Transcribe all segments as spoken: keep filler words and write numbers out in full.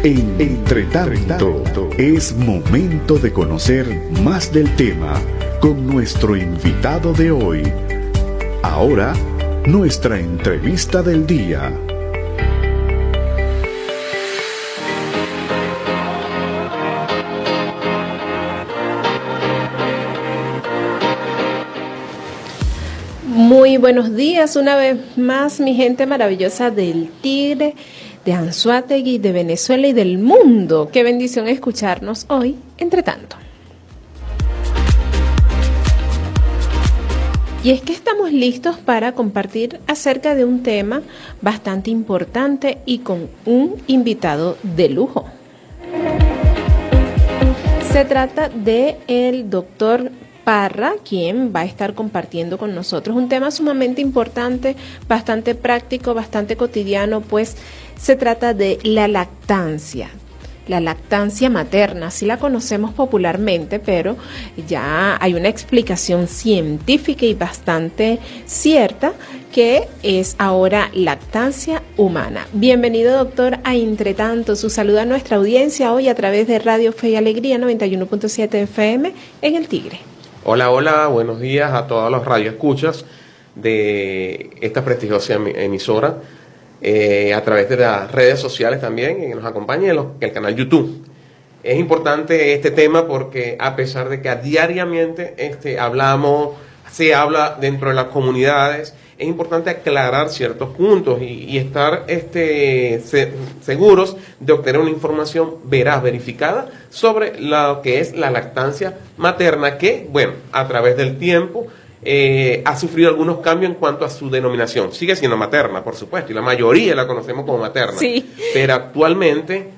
Entre tanto, es momento de conocer más del tema con nuestro invitado de hoy. Ahora, nuestra entrevista del día. Muy buenos días una vez más, mi gente maravillosa del Tigre, de Anzoátegui, de Venezuela y del mundo. Qué bendición escucharnos hoy, entre tanto. Y es que estamos listos para compartir acerca de un tema bastante importante y con un invitado de lujo. Se trata de el doctor Parra, quien va a estar compartiendo con nosotros un tema sumamente importante, bastante práctico, bastante cotidiano, pues se trata de la lactancia. La lactancia materna, sí la conocemos popularmente, pero ya hay una explicación científica y bastante cierta que es ahora lactancia humana. Bienvenido, doctor, a Entre Tanto. Su saludo a nuestra audiencia hoy a través de Radio Fe y Alegría noventa y uno punto siete F M en El Tigre. Hola, hola, buenos días a todos los radioescuchas de esta prestigiosa emisora. Eh, a través de las redes sociales también, que nos acompañen en, el canal YouTube. Es importante este tema porque a pesar de que a diariamente este, hablamos, se habla dentro de las comunidades, es importante aclarar ciertos puntos y, y estar este, se, seguros de obtener una información veraz, verificada sobre lo que es la lactancia materna, que, bueno, a través del tiempo Eh, ha sufrido algunos cambios en cuanto a su denominación. Sigue siendo materna, por supuesto, y la mayoría la conocemos como materna. Sí. Pero actualmente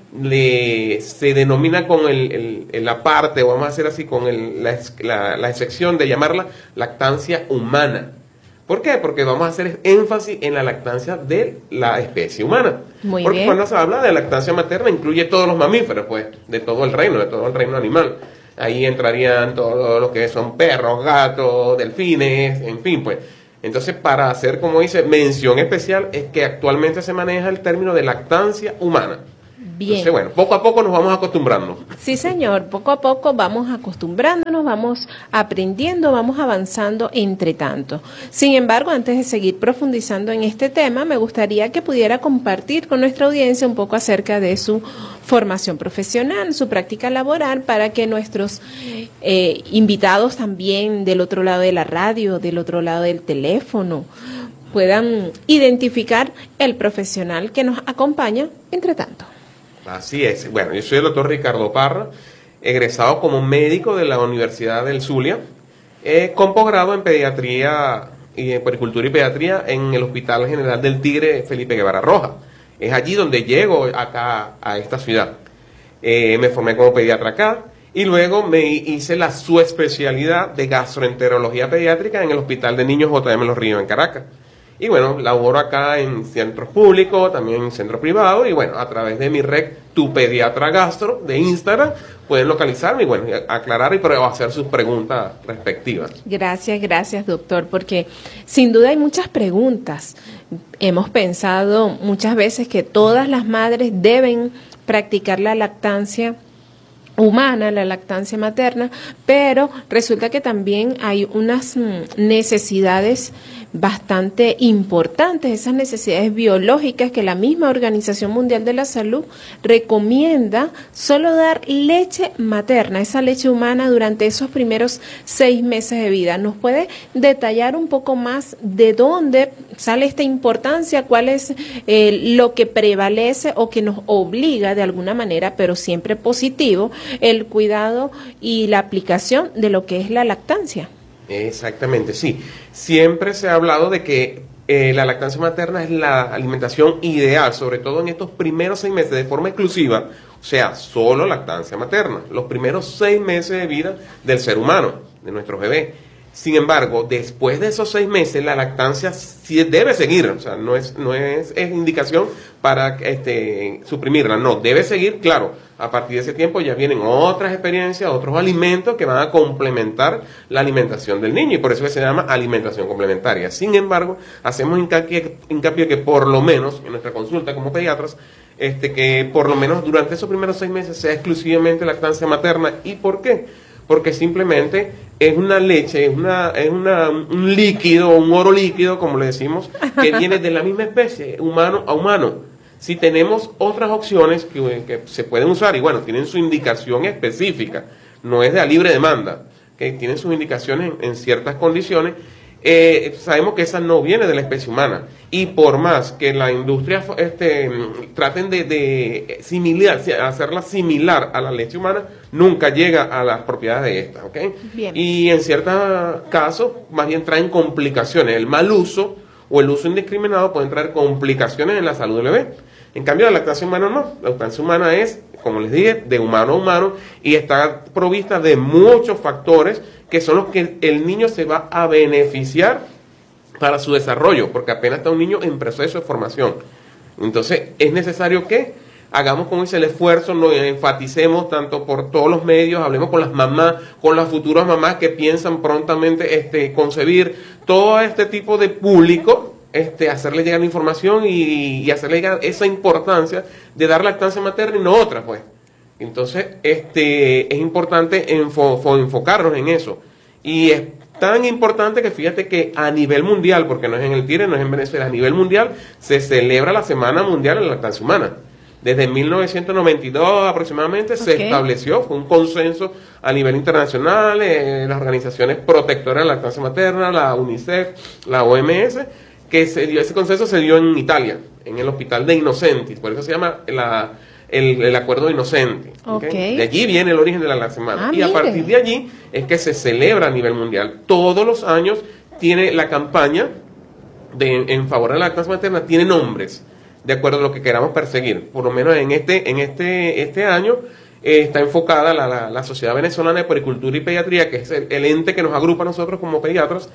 le, se denomina con el, el, la parte, o vamos a hacer así, con el, la, la, la excepción de llamarla lactancia humana. ¿Por qué? Porque vamos a hacer énfasis en la lactancia de la especie humana. Muy Porque bien. cuando se habla de lactancia materna incluye todos los mamíferos, pues, de todo el reino, de todo el reino animal. Ahí entrarían todos los que son perros, gatos, delfines, en fin, pues. Entonces, para hacer, como dice, mención especial, es que actualmente se maneja el término de lactancia humana. Bien. Entonces, bueno, poco a poco nos vamos acostumbrando. Sí, señor, poco a poco vamos acostumbrándonos, vamos aprendiendo, vamos avanzando entre tanto. Sin embargo, antes de seguir profundizando en este tema, me gustaría que pudiera compartir con nuestra audiencia un poco acerca de su formación profesional, su práctica laboral, para que nuestros eh, invitados también del otro lado de la radio, del otro lado del teléfono, puedan identificar el profesional que nos acompaña entre tanto. Así es. Bueno, yo soy el doctor Ricardo Parra, egresado como médico de la Universidad del Zulia, eh, con posgrado en pediatría y en puericultura y pediatría en el Hospital General del Tigre Felipe Guevara Rojas. Es allí donde llego acá a esta ciudad. Eh, me formé como pediatra acá y luego me hice la subespecialidad de gastroenterología pediátrica en el Hospital de Niños J M Los Ríos en Caracas. Y bueno, laboro acá en centros públicos, también en centros privados, y bueno, a través de mi red Tu Pediatra Gastro de Instagram, pueden localizarme y bueno, aclarar y hacer sus preguntas respectivas. Gracias, gracias, doctor, porque sin duda hay muchas preguntas. Hemos pensado muchas veces que todas las madres deben practicar la lactancia humana, la lactancia materna, pero resulta que también hay unas necesidades bastante importantes, esas necesidades biológicas que la misma Organización Mundial de la Salud recomienda solo dar leche materna, esa leche humana durante esos primeros seis meses de vida. ¿Nos puede detallar un poco más de dónde sale esta importancia, cuál es eh, lo que prevalece o que nos obliga de alguna manera, pero siempre positivo, el cuidado y la aplicación de lo que es la lactancia? Exactamente, sí. Siempre se ha hablado de que eh, la lactancia materna es la alimentación ideal, sobre todo en estos primeros seis meses de forma exclusiva, o sea, solo lactancia materna, los primeros seis meses de vida del ser humano, de nuestro bebé. Sin embargo, después de esos seis meses, la lactancia sí debe seguir, o sea, no es, no es, es indicación para este, suprimirla, no, debe seguir, claro, a partir de ese tiempo ya vienen otras experiencias, otros alimentos que van a complementar la alimentación del niño, y por eso que se llama alimentación complementaria. Sin embargo, hacemos hincapié, hincapié que por lo menos, en nuestra consulta como pediatras, este, que por lo menos durante esos primeros seis meses sea exclusivamente lactancia materna. ¿Y por qué? Porque simplemente es una leche, es una es una, un líquido, un oro líquido, como le decimos, que viene de la misma especie, humano a humano. Si tenemos otras opciones que, que se pueden usar, y bueno, tienen su indicación específica, no es de a libre demanda, que tienen sus indicaciones en, en ciertas condiciones, eh, sabemos que esa no viene de la especie humana. Y por más que la industria este, traten de, de similar, hacerla similar a la leche humana, nunca llega a las propiedades de esta, ¿ok? Bien. Y en ciertos casos, más bien traen complicaciones. El mal uso o el uso indiscriminado pueden traer complicaciones en la salud del bebé. En cambio, la lactancia humana no. La lactancia humana es, como les dije, de humano a humano y está provista de muchos factores que son los que el niño se va a beneficiar para su desarrollo, porque apenas está un niño en proceso de formación. Entonces, es necesario que hagamos, como dice, el esfuerzo, nos enfaticemos tanto por todos los medios, hablemos con las mamás, con las futuras mamás que piensan prontamente este, concebir, todo este tipo de público, este, hacerle llegar la información y, y hacerle llegar esa importancia de dar lactancia materna y no otra, pues. Entonces, este, es importante enfo, enfocarnos en eso. Y es tan importante que fíjate que a nivel mundial, porque no es en el Tire, no es en Venezuela, a nivel mundial se celebra la Semana Mundial de la Lactancia Humana. Desde mil novecientos noventa y dos aproximadamente okay. se estableció, fue un consenso a nivel internacional, eh, las organizaciones protectoras de la lactancia materna, la UNICEF, la O M S, que se dio, ese consenso se dio en Italia, en el hospital de Innocentis, por eso se llama la... El, el acuerdo de Inocente. ¿Okay? Okay. De allí viene el origen de la lactancia humana. Ah, y a partir de allí es que se celebra a nivel mundial. Todos los años tiene la campaña de, en favor de la lactancia materna, tiene nombres, de acuerdo a lo que queramos perseguir. Por lo menos en este, en este, este año eh, está enfocada la, la, la Sociedad Venezolana de Puericultura y Pediatría, que es el, el ente que nos agrupa a nosotros como pediatras,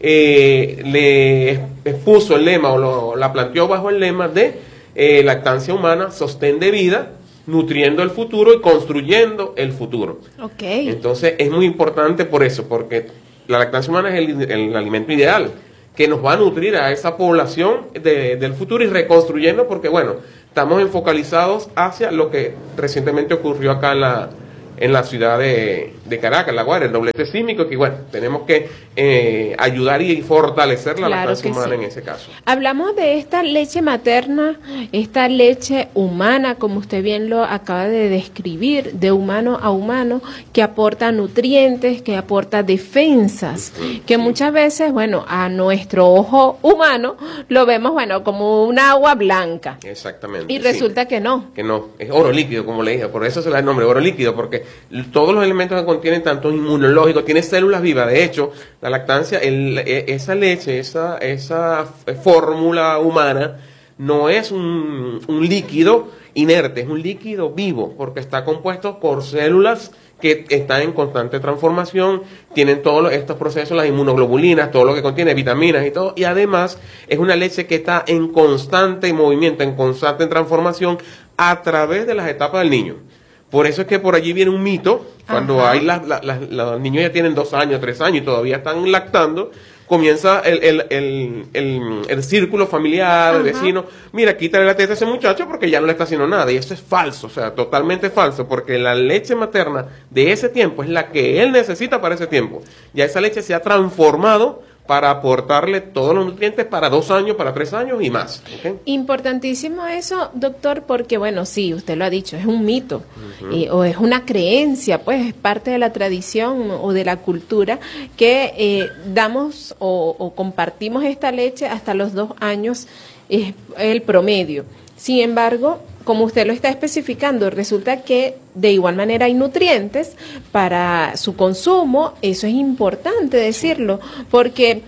eh, le expuso el lema, o lo, la planteó bajo el lema de Eh, lactancia humana, sostén de vida, nutriendo el futuro y construyendo el futuro. Okay. Entonces es muy importante por eso, porque la lactancia humana es el, el alimento ideal que nos va a nutrir a esa población de, del futuro y reconstruyendo, porque bueno, estamos enfocalizados hacia lo que recientemente ocurrió acá en la en la ciudad de, de Caracas, La Guaira, el doblete sísmico, que bueno, tenemos que eh, ayudar y fortalecer la claro lactancia humana sí. en ese caso. Hablamos de esta leche materna, esta leche humana, como usted bien lo acaba de describir, de humano a humano, que aporta nutrientes, que aporta defensas, uh-huh, que sí. muchas veces, bueno, a nuestro ojo humano lo vemos, bueno, como un agua blanca. Exactamente. Y resulta sí. que no. Que no, es oro líquido, como le dije, por eso se le da el nombre, oro líquido, porque todos los elementos que contienen, tanto inmunológicos, tiene células vivas. De hecho, la lactancia, el, esa leche, esa, esa fórmula humana, no es un, un líquido inerte, es un líquido vivo, porque está compuesto por células que están en constante transformación, tienen todos estos procesos, las inmunoglobulinas, todo lo que contiene, vitaminas y todo, y además es una leche que está en constante movimiento, en constante transformación a través de las etapas del niño. Por eso es que por allí viene un mito, cuando Ajá. hay las, las, las, los niños ya tienen dos años, tres años y todavía están lactando, comienza el, el, el, el, el círculo familiar, el vecino, mira, quítale la teta a ese muchacho porque ya no le está haciendo nada, y eso es falso, o sea, totalmente falso, porque la leche materna de ese tiempo es la que él necesita para ese tiempo, ya esa leche se ha transformado para aportarle todos los nutrientes para dos años, para tres años y más. ¿Okay? Importantísimo eso, doctor, porque bueno, sí, usted lo ha dicho, es un mito, uh-huh. eh, o es una creencia, pues es parte de la tradición o de la cultura que eh, damos o, o compartimos esta leche hasta los dos años, es el promedio. Sin embargo, como usted lo está especificando, resulta que de igual manera hay nutrientes para su consumo, eso es importante decirlo, porque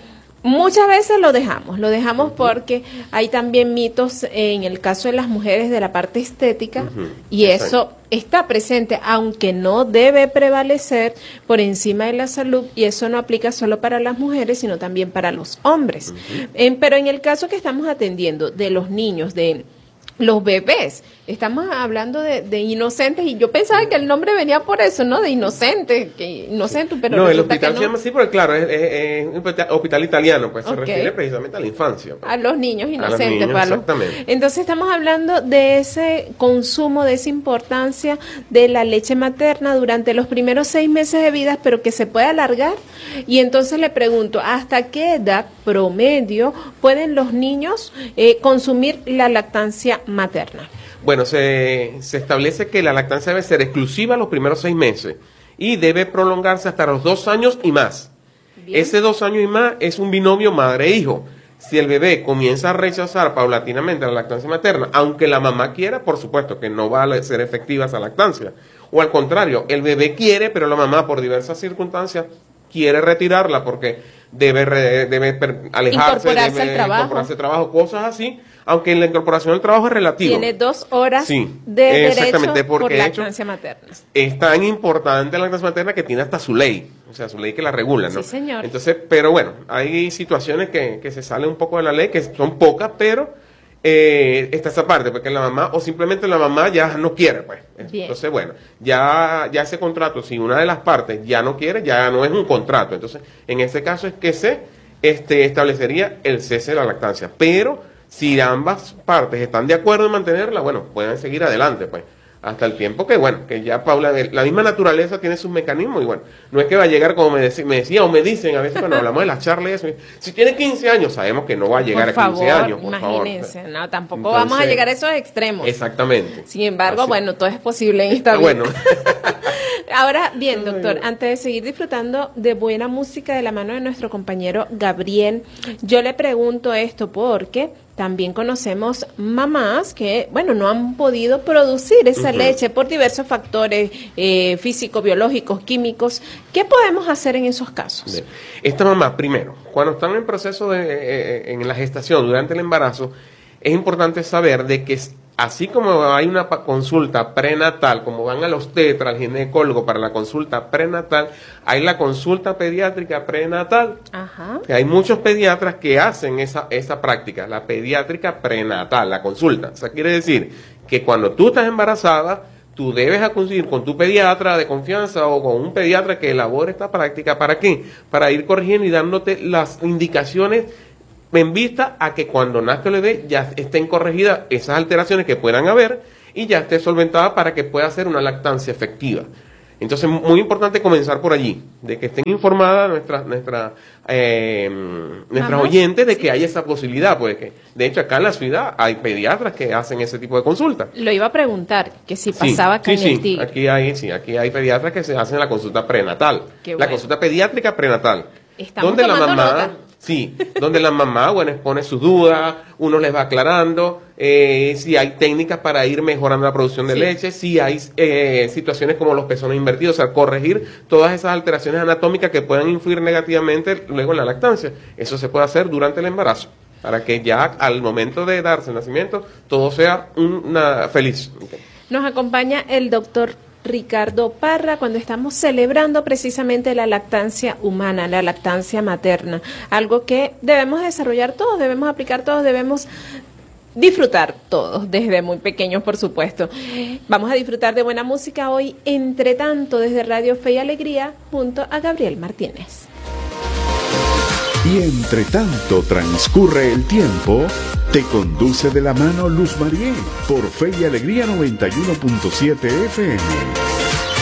Muchas veces lo dejamos, lo dejamos porque hay también mitos en el caso de las mujeres de la parte estética, uh-huh. y Exacto. eso está presente, aunque no debe prevalecer por encima de la salud, y eso no aplica solo para las mujeres, sino también para los hombres. Uh-huh. En, pero en el caso que estamos atendiendo de los niños, de los bebés, estamos hablando de, de inocentes, y yo pensaba que el nombre venía por eso, ¿no? De inocente, que inocente, pero no, el hospital se llama así porque, claro, es, es, es un hospital italiano, pues okay. se refiere precisamente a la infancia. Pues. A los niños inocentes, a los niños, Pablo. Exactamente. Entonces estamos hablando de ese consumo, de esa importancia de la leche materna durante los primeros seis meses de vida, pero que se puede alargar. Y entonces le pregunto, ¿hasta qué edad promedio pueden los niños eh, consumir la lactancia materna? Bueno, se, se establece que la lactancia debe ser exclusiva los primeros seis meses y debe prolongarse hasta los dos años y más. Bien. Ese dos años y más es un binomio madre-hijo. Si el bebé comienza a rechazar paulatinamente la lactancia materna, aunque la mamá quiera, por supuesto que no va a ser efectiva esa lactancia. O al contrario, el bebé quiere, pero la mamá por diversas circunstancias quiere retirarla porque debe, debe alejarse, incorporarse debe al trabajo. incorporarse al trabajo, cosas así. Aunque la incorporación al trabajo es relativo. Tiene dos horas sí, de derecho por lactancia materna. Es tan importante la lactancia materna que tiene hasta su ley, o sea, su ley que la regula, ¿no? Sí, señor. Entonces, pero bueno, hay situaciones que, que se salen un poco de la ley, que son pocas, pero eh, está esa parte, porque la mamá, o simplemente la mamá ya no quiere, pues. Bien. Entonces, bueno, ya, ya ese contrato, si una de las partes ya no quiere, ya no es un contrato. Entonces, en ese caso es que se este, establecería el cese de la lactancia, pero si ambas partes están de acuerdo en mantenerla, bueno, pueden seguir adelante, pues, hasta el tiempo que, bueno, que ya Paula, la misma naturaleza tiene sus mecanismos, y bueno, no es que va a llegar como me, dec me decía o me dicen a veces cuando hablamos de las charlas, si tiene quince años, sabemos que no va a llegar por a quince favor, años, por imagínense, favor. No, tampoco Entonces, vamos a llegar a esos extremos. Exactamente. Sin embargo, Así. Bueno, todo es posible en esta ah, vida. Bueno. Ahora bien, doctor, antes de seguir disfrutando de buena música de la mano de nuestro compañero Gabriel, yo le pregunto esto porque también conocemos mamás que, bueno, no han podido producir esa uh-huh. leche por diversos factores eh, físicos, biológicos, químicos. ¿Qué podemos hacer en esos casos? Bien. Esta mamá, primero, cuando están en proceso de eh, en la gestación, durante el embarazo, es importante saber de que así como hay una consulta prenatal, como van a los tetras, al ginecólogo para la consulta prenatal, hay la consulta pediátrica prenatal. Ajá. Hay muchos pediatras que hacen esa, esa práctica, la pediátrica prenatal, la consulta. O sea, quiere decir que cuando tú estás embarazada, tú debes acudir con tu pediatra de confianza o con un pediatra que elabore esta práctica. ¿Para qué? Para ir corrigiendo y dándote las indicaciones en vista a que cuando nazca el bebé ya estén corregidas esas alteraciones que puedan haber y ya esté solventada para que pueda ser una lactancia efectiva. Entonces, muy importante comenzar por allí, de que estén informadas nuestras nuestra, eh, nuestras oyentes de sí. que hay esa posibilidad, pues que de hecho acá en la ciudad hay pediatras que hacen ese tipo de consultas. Lo iba a preguntar, que si pasaba sí, acá sí, en el sí, Tigre. aquí hay, sí, aquí hay pediatras que se hacen la consulta prenatal, Qué la bueno. consulta pediátrica prenatal. Estamos donde la tomando mamá, nota. Sí, donde la mamá, bueno, expone sus dudas, uno les va aclarando, eh, si hay técnicas para ir mejorando la producción de sí. leche, si hay eh, situaciones como los pezones invertidos, o sea, corregir todas esas alteraciones anatómicas que puedan influir negativamente luego en la lactancia. Eso se puede hacer durante el embarazo, para que ya al momento de darse el nacimiento todo sea una feliz. Okay. Nos acompaña el doctor Ricardo Parra cuando estamos celebrando precisamente la lactancia humana, la lactancia materna, algo que debemos desarrollar todos, debemos aplicar todos, debemos disfrutar todos, desde muy pequeños, por supuesto. Vamos a disfrutar de buena música hoy, entre tanto, desde Radio Fe y Alegría, junto a Gabriel Martínez. Y entre tanto transcurre el tiempo, te conduce de la mano Luz Marié por Fe y Alegría noventa y uno punto siete F M.